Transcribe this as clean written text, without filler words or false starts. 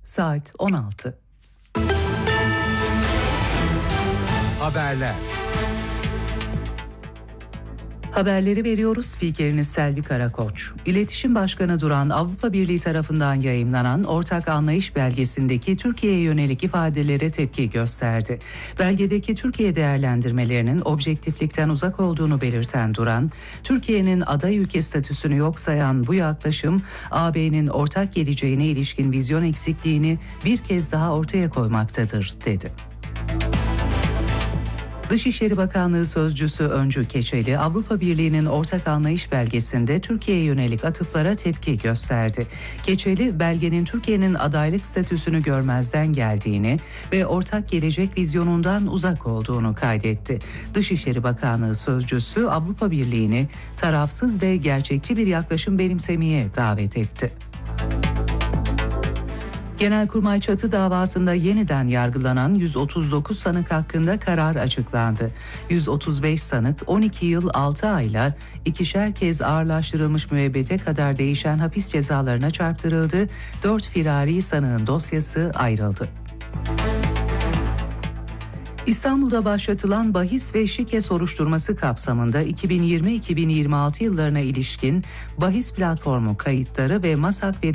Saat 16. Haberler. Haberleri veriyoruz. Spikeriniz Selvi Karakoç. İletişim Başkanı Duran, Avrupa Birliği tarafından yayımlanan ortak anlayış belgesindeki Türkiye'ye yönelik ifadelere tepki gösterdi. Belgedeki Türkiye değerlendirmelerinin objektiflikten uzak olduğunu belirten Duran, Türkiye'nin aday ülke statüsünü yok sayan bu yaklaşım, AB'nin ortak geleceğine ilişkin vizyon eksikliğini bir kez daha ortaya koymaktadır, dedi. Dışişleri Bakanlığı Sözcüsü Öncü Keçeli, Avrupa Birliği'nin ortak anlayış belgesinde Türkiye'ye yönelik atıflara tepki gösterdi. Keçeli, belgenin Türkiye'nin adaylık statüsünü görmezden geldiğini ve ortak gelecek vizyonundan uzak olduğunu kaydetti. Dışişleri Bakanlığı Sözcüsü Avrupa Birliği'ni tarafsız ve gerçekçi bir yaklaşım benimsemeye davet etti. Genelkurmay Çatı davasında yeniden yargılanan 139 sanık hakkında karar açıklandı. 135 sanık 12 yıl 6 ayla ikişer kez ağırlaştırılmış müebbete kadar değişen hapis cezalarına çarptırıldı. 4 firari sanığın dosyası ayrıldı. İstanbul'da başlatılan bahis ve şike soruşturması kapsamında 2020-2026 yıllarına ilişkin bahis platformu kayıtları ve MASAK